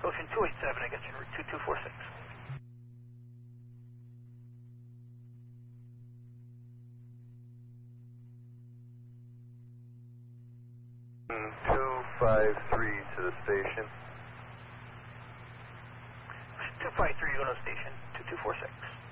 Ocean 287, I got you, route 2246. Mm, 253 to the station. Ocean 253, you go to station, 2246.